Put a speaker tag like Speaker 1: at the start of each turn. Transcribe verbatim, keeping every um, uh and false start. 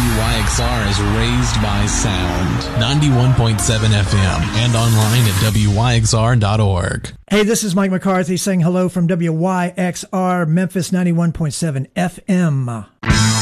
Speaker 1: Y X R is raised by sound. ninety-one point seven F M and online at W Y X R dot org.
Speaker 2: Hey, this is Mike McCarthy saying hello from W Y X R Memphis ninety-one point seven F M.